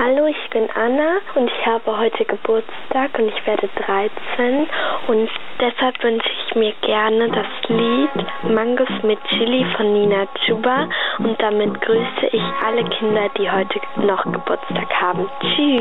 Hallo, ich bin Anna und ich habe heute Geburtstag und ich werde 13 und deshalb wünsche ich mir gerne das Lied Mangos mit Chili von Nina Chuba und damit grüße ich alle Kinder, die heute noch Geburtstag haben. Tschüss!